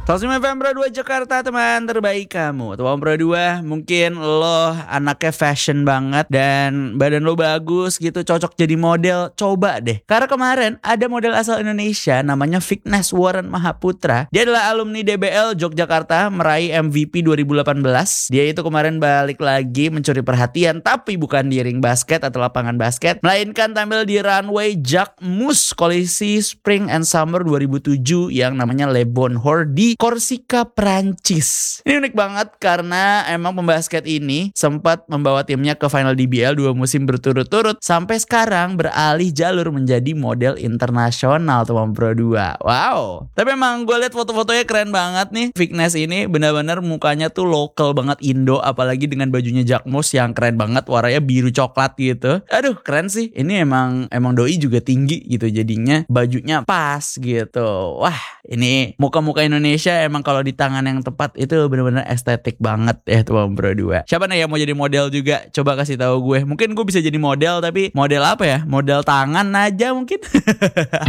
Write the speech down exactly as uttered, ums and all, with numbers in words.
seratus lima F M Pro dua Jakarta, teman terbaik kamu. Teman Pro dua, mungkin lo anaknya fashion banget dan badan lo bagus gitu, cocok jadi model. Coba deh. Karena kemarin ada model asal Indonesia namanya Vignes Warren Mahaputra. Dia adalah alumni D B L Yogyakarta, meraih M V P dua ribu delapan belas. Dia itu kemarin balik lagi mencuri perhatian, tapi bukan di ring basket atau lapangan basket, melainkan tampil di runway Jacquemus Kolisi Spring and Summer dua ribu tujuh yang namanya Le Bonheur di Korsika, Prancis. Ini unik banget karena emang pembasket ini sempat membawa timnya ke final D B L dua musim berturut-turut, sampai sekarang beralih jalur menjadi model internasional, teman Pro dua. Wow. Tapi emang gue lihat foto-fotonya keren banget nih. Vignes ini benar-benar mukanya tuh lokal banget Indo, apalagi dengan bajunya Jacquemus yang keren banget, warnanya biru coklat gitu. Aduh, keren sih. Ini emang emang doi juga tinggi gitu, jadinya bajunya pas gitu. Wah, ini muka-muka Indonesia emang kalau di tangan yang tepat itu benar-benar estetik banget ya, teman Pro dua. Siapa nih yang mau jadi model juga? Coba kasih tahu gue. Mungkin gue bisa jadi model, tapi model apa ya? Model tangan aja mungkin.